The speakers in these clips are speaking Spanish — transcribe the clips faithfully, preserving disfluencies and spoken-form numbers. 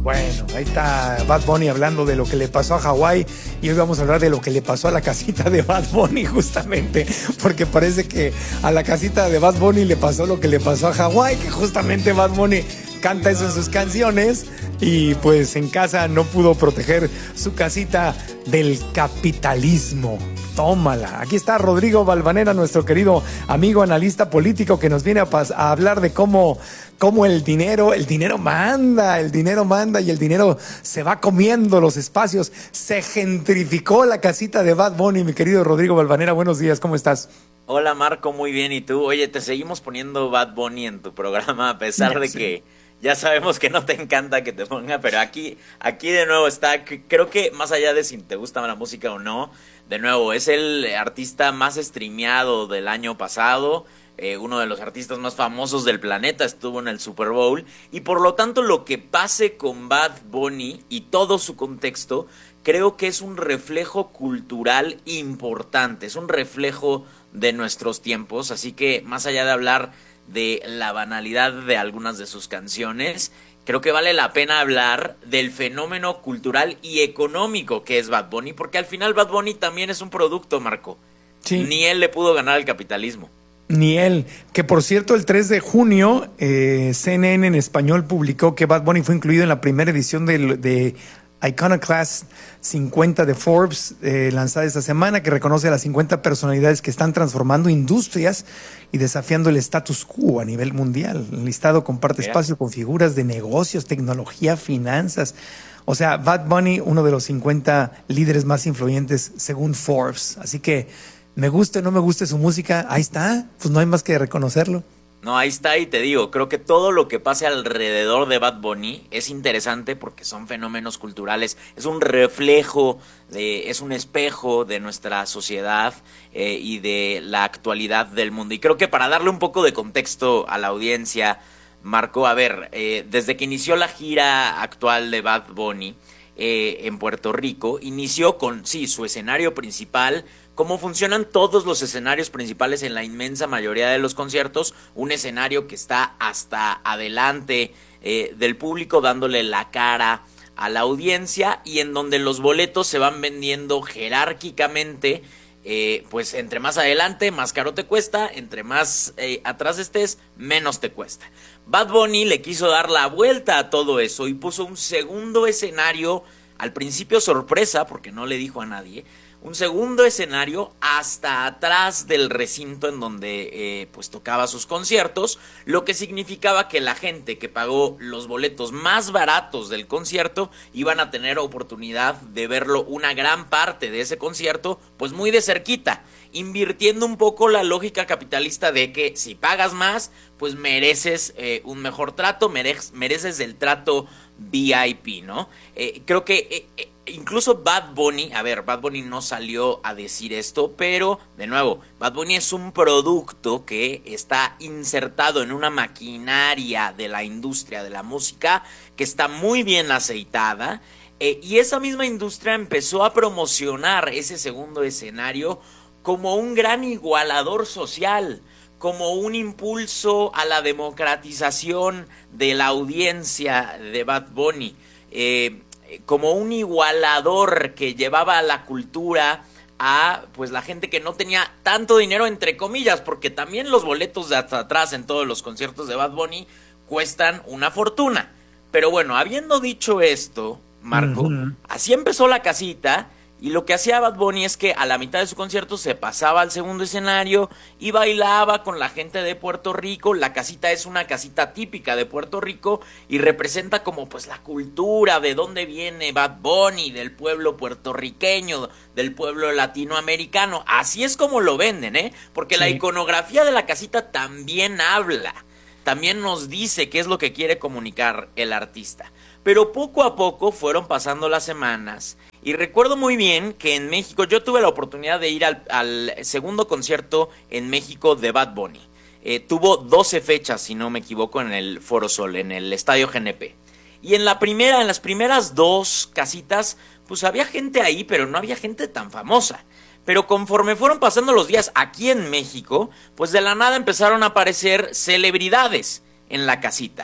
Bueno, ahí está Bad Bunny hablando de lo que le pasó a Hawái y hoy vamos a hablar de lo que le pasó a la casita de Bad Bunny justamente, porque parece que a la casita de Bad Bunny le pasó lo que le pasó a Hawái, que justamente Bad Bunny canta eso en sus canciones y pues en casa no pudo proteger su casita del capitalismo. Tómala. Aquí está Rodrigo Valvanera, nuestro querido amigo analista político que nos viene a, pas- a hablar de cómo, cómo el dinero, el dinero manda, el dinero manda y el dinero se va comiendo los espacios. Se gentrificó la casita de Bad Bunny, mi querido Rodrigo Valvanera. Buenos días, ¿cómo estás? Hola Marco, muy bien. ¿Y tú? Oye, te seguimos poniendo Bad Bunny en tu programa a pesar de Sí. que ya sabemos que no te encanta que te ponga, pero aquí, aquí de nuevo está. C- Creo que más allá de si te gusta la música o no, de nuevo, es el artista más streameado del año pasado. Eh, uno de los artistas más famosos del planeta estuvo en el Super Bowl. Y por lo tanto, lo que pase con Bad Bunny y todo su contexto, creo que es un reflejo cultural importante. Es un reflejo de nuestros tiempos. Así que, más allá de hablar de la banalidad de algunas de sus canciones, creo que vale la pena hablar del fenómeno cultural y económico que es Bad Bunny, porque al final Bad Bunny también es un producto, Marco. Sí. Ni él le pudo ganar al capitalismo. Ni él, que por cierto el tres de junio eh, C N N en español publicó que Bad Bunny fue incluido en la primera edición de, de Iconoclast cincuenta de Forbes, eh, lanzada esta semana, que reconoce a las cincuenta personalidades que están transformando industrias y desafiando el status quo a nivel mundial. El listado comparte Mira. espacio con figuras de negocios, tecnología, finanzas. O sea, Bad Bunny, uno de los cincuenta líderes más influyentes según Forbes. Así que me guste o no me guste su música, ahí está, pues no hay más que reconocerlo. No, ahí está y te digo, creo que todo lo que pase alrededor de Bad Bunny es interesante porque son fenómenos culturales, es un reflejo, de, es un espejo de nuestra sociedad eh, y de la actualidad del mundo. Y creo que para darle un poco de contexto a la audiencia, Marco, a ver, eh, desde que inició la gira actual de Bad Bunny eh, en Puerto Rico, inició con, sí, su escenario principal. Cómo funcionan todos los escenarios principales en la inmensa mayoría de los conciertos, un escenario que está hasta adelante eh, del público dándole la cara a la audiencia y en donde los boletos se van vendiendo jerárquicamente, eh, pues entre más adelante más caro te cuesta, entre más eh, atrás estés menos te cuesta. Bad Bunny le quiso dar la vuelta a todo eso y puso un segundo escenario, al principio sorpresa porque no le dijo a nadie, un segundo escenario hasta atrás del recinto en donde eh, pues tocaba sus conciertos, lo que significaba que la gente que pagó los boletos más baratos del concierto iban a tener oportunidad de verlo una gran parte de ese concierto pues muy de cerquita, invirtiendo un poco la lógica capitalista de que si pagas más pues mereces eh, un mejor trato, mereces, mereces el trato V I P, ¿no? Eh, creo que eh, eh, incluso Bad Bunny, a ver, Bad Bunny no salió a decir esto, pero de nuevo, Bad Bunny es un producto que está insertado en una maquinaria de la industria de la música que está muy bien aceitada, eh, y esa misma industria empezó a promocionar ese segundo escenario como un gran igualador social, como un impulso a la democratización de la audiencia de Bad Bunny, eh, como un igualador que llevaba a la cultura a pues la gente que no tenía tanto dinero, entre comillas, porque también los boletos de hasta atrás en todos los conciertos de Bad Bunny cuestan una fortuna. Pero bueno, habiendo dicho esto, Marco, uh-huh. así empezó la casita. Y lo que hacía Bad Bunny es que a la mitad de su concierto se pasaba al segundo escenario y bailaba con la gente de Puerto Rico. La casita es una casita típica de Puerto Rico y representa como pues la cultura de dónde viene Bad Bunny, del pueblo puertorriqueño, del pueblo latinoamericano. Así es como lo venden, ¿eh? Porque sí. La iconografía de la casita también habla, también nos dice qué es lo que quiere comunicar el artista. Pero poco a poco fueron pasando las semanas. Y recuerdo muy bien que en México yo tuve la oportunidad de ir al, al segundo concierto en México de Bad Bunny. Eh, tuvo doce fechas, si no me equivoco, en el Foro Sol, en el Estadio G N P. Y en la primera, en las primeras dos casitas, pues había gente ahí, pero no había gente tan famosa. Pero conforme fueron pasando los días aquí en México, pues de la nada empezaron a aparecer celebridades en la casita.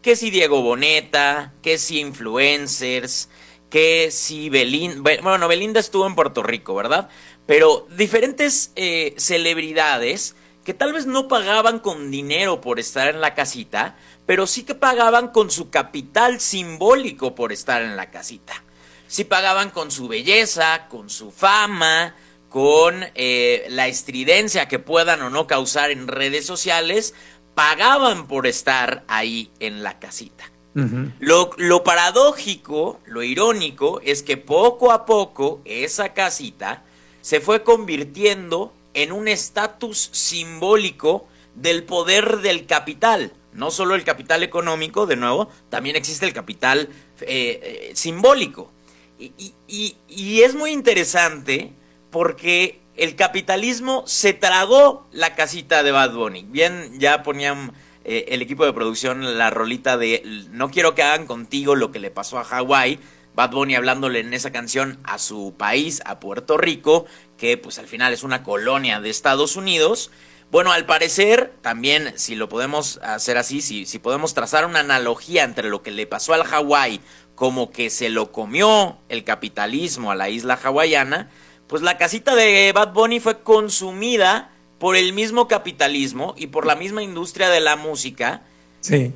que si Diego Boneta, que si influencers, que si Belinda, bueno, Belinda estuvo en Puerto Rico, ¿verdad? Pero diferentes eh, celebridades que tal vez no pagaban con dinero por estar en la casita, pero sí que pagaban con su capital simbólico por estar en la casita. Sí pagaban con su belleza, con su fama, con eh, la estridencia que puedan o no causar en redes sociales, pagaban por estar ahí en la casita. Uh-huh. Lo, lo paradójico, lo irónico, es que poco a poco esa casita se fue convirtiendo en un estatus simbólico del poder del capital. No solo el capital económico, de nuevo, también existe el capital eh, eh, simbólico. Y, y, y, y es muy interesante porque el capitalismo se tragó la casita de Bad Bunny. Bien, ya ponían eh, el equipo de producción la rolita de no quiero que hagan contigo lo que le pasó a Hawái. Bad Bunny hablándole en esa canción a su país, a Puerto Rico, que pues al final es una colonia de Estados Unidos. Bueno, al parecer, también, si lo podemos hacer así, si, si podemos trazar una analogía entre lo que le pasó al Hawái, como que se lo comió el capitalismo a la isla hawaiana, pues la casita de Bad Bunny fue consumida por el mismo capitalismo y por la misma industria de la música. Sí.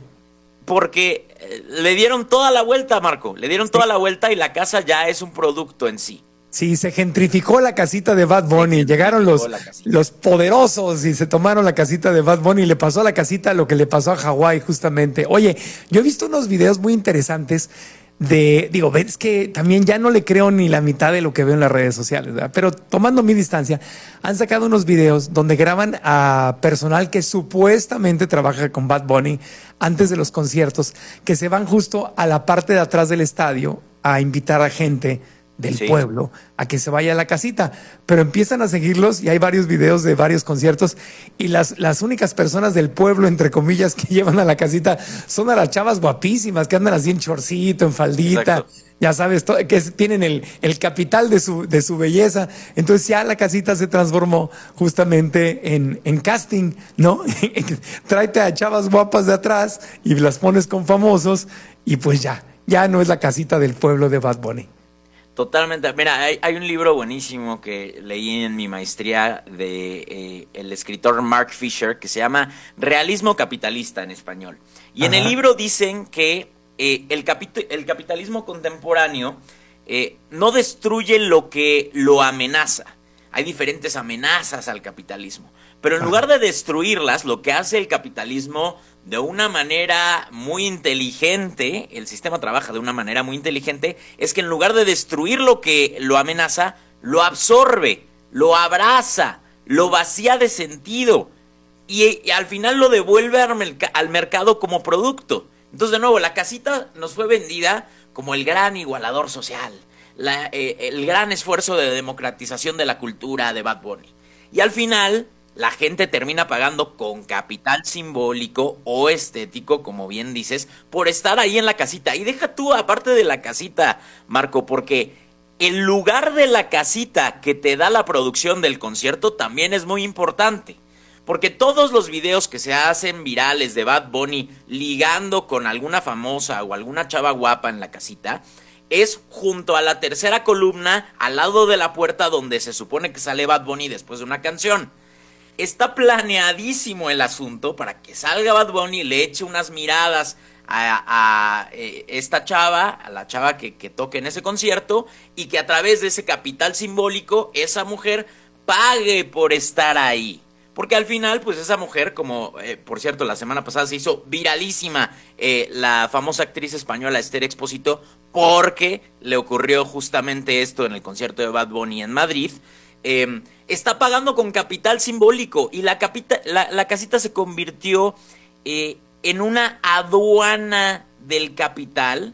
Porque le dieron toda la vuelta, Marco, le dieron sí. toda la vuelta y la casa ya es un producto en sí. Sí, se gentrificó la casita de Bad Bunny, llegaron los, los poderosos y se tomaron la casita de Bad Bunny y le pasó a la casita lo que le pasó a Hawái justamente. Oye, yo he visto unos videos muy interesantes de, digo, ves que también ya no le creo ni la mitad de lo que veo en las redes sociales, ¿verdad? Pero tomando mi distancia, han sacado unos videos donde graban a personal que supuestamente trabaja con Bad Bunny antes de los conciertos, que se van justo a la parte de atrás del estadio a invitar a gente del sí. pueblo a que se vaya a la casita, pero empiezan a seguirlos y hay varios videos de varios conciertos y las, las únicas personas del pueblo, entre comillas, que llevan a la casita son a las chavas guapísimas que andan así en chorcito, en faldita. Exacto. Ya sabes, to- que es, tienen el, el capital de su, de su belleza. Entonces ya la casita se transformó justamente en, en casting, ¿no? Tráete a chavas guapas de atrás y las pones con famosos y pues ya, ya no es la casita del pueblo de Bad Bunny. Totalmente. Mira, hay, hay un libro buenísimo que leí en mi maestría de eh, el escritor Mark Fisher que se llama Realismo Capitalista en español. Y Ajá. en el libro dicen que eh, el, capi- el capitalismo contemporáneo eh, no destruye lo que lo amenaza. Hay diferentes amenazas al capitalismo. Pero en lugar de destruirlas, lo que hace el capitalismo de una manera muy inteligente, el sistema trabaja de una manera muy inteligente, es que en lugar de destruir lo que lo amenaza, lo absorbe, lo abraza, lo vacía de sentido y, y al final lo devuelve al, merc- al mercado como producto. Entonces, de nuevo, la casita nos fue vendida como el gran igualador social, la, eh, el gran esfuerzo de democratización de la cultura de Bad Bunny. Y al final la gente termina pagando con capital simbólico o estético, como bien dices, por estar ahí en la casita. Y deja tú, aparte de la casita, Marco, porque el lugar de la casita que te da la producción del concierto también es muy importante. Porque todos los videos que se hacen virales de Bad Bunny ligando con alguna famosa o alguna chava guapa en la casita es junto a la tercera columna, al lado de la puerta donde se supone que sale Bad Bunny después de una canción. Está planeadísimo el asunto para que salga Bad Bunny, le eche unas miradas a, a eh, esta chava, a la chava que, que toque en ese concierto, y que a través de ese capital simbólico esa mujer pague por estar ahí. Porque al final, pues esa mujer, como eh, por cierto la semana pasada se hizo viralísima eh, la famosa actriz española Esther Expósito, porque le ocurrió justamente esto en el concierto de Bad Bunny en Madrid. Eh, está pagando con capital simbólico y la, capita, la, la casita se convirtió eh, en una aduana del capital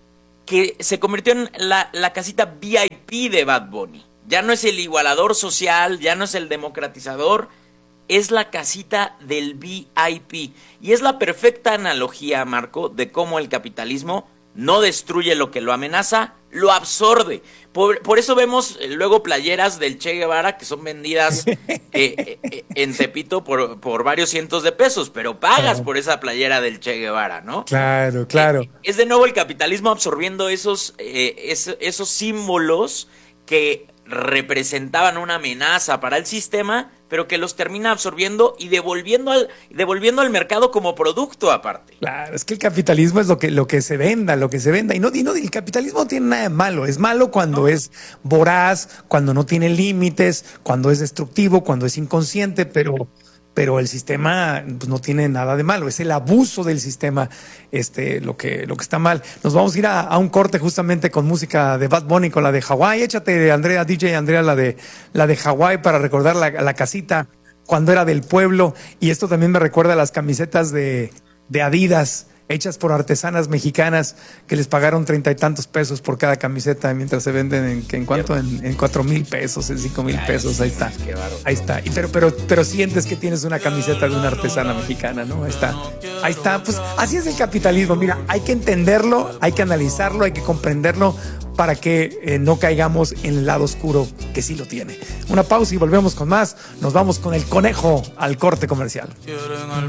que se convirtió en la, la casita V I P de Bad Bunny. Ya no es el igualador social, ya no es el democratizador, es la casita del V I P. Y es la perfecta analogía, Marco, de cómo el capitalismo no destruye lo que lo amenaza, lo absorbe. Por, por eso vemos eh, luego playeras del Che Guevara que son vendidas eh, eh, en Tepito por, por varios cientos de pesos, pero pagas Claro. por esa playera del Che Guevara, ¿no? Claro, claro. Eh, es de nuevo el capitalismo absorbiendo esos, eh, es- esos símbolos que representaban una amenaza para el sistema, pero que los termina absorbiendo y devolviendo al, devolviendo al mercado como producto aparte. Claro, es que el capitalismo es lo que, lo que se venda, lo que se venda. Y no, y no, el capitalismo no tiene nada de malo. Es malo cuando es voraz, cuando no tiene límites, cuando es destructivo, cuando es inconsciente, pero, pero el sistema pues, no tiene nada de malo. Es el abuso del sistema este, lo, que, lo que está mal. Nos vamos a ir a, a un corte justamente con música de Bad Bunny, con la de Hawái. Échate, Andrea, D J Andrea, la de, la de Hawái para recordar la, la casita cuando era del pueblo. Y esto también me recuerda a las camisetas de, de Adidas, hechas por artesanas mexicanas que les pagaron treinta y tantos pesos por cada camiseta, mientras se venden en, en cuánto, en, en cuatro mil pesos, en cinco mil pesos. Ahí está, ahí está. Y pero, pero, pero sientes que tienes una camiseta de una artesana mexicana, ¿no? Ahí está, ahí está. Pues así es el capitalismo. Mira, hay que entenderlo, hay que analizarlo, hay que comprenderlo para que eh, no caigamos en el lado oscuro que sí lo tiene. Una pausa y volvemos con más. Nos vamos con el conejo al corte comercial. Quieren al